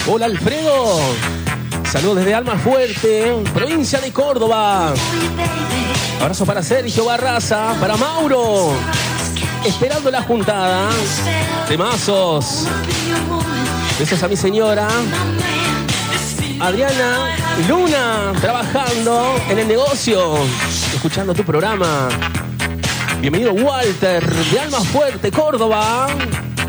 Hola Alfredo. Saludos desde Almafuerte, provincia de Córdoba. Abrazo para Sergio Barraza, para Mauro. Esperando la juntada. Temazos. Besos a mi señora Adriana Luna, trabajando en el negocio, escuchando tu programa. Bienvenido Walter, de Almafuerte, Córdoba.